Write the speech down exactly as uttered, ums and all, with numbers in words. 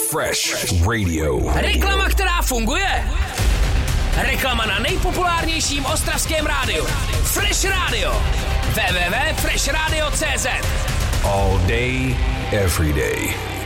Fresh Radio. Reklama, která funguje. Reklama na nejpopulárnějším ostravském rádiu. Fresh Radio. w w w tečka fresh radio tečka c z. All day, every day.